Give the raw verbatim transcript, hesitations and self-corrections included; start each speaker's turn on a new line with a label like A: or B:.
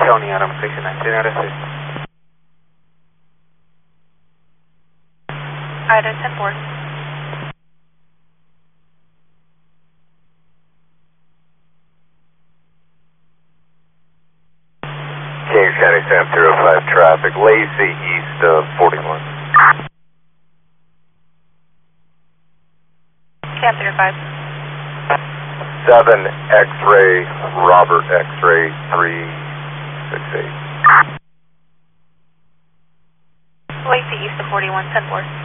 A: County, Adam station nineteen, out of six.
B: Idaho ten four.
C: Kings County, Sam zero five traffic, Lacey east of forty-one.
B: Cam zero five.
C: seven X-ray, Robert X-ray three six eight.
B: Lacey east of forty-one, ten four.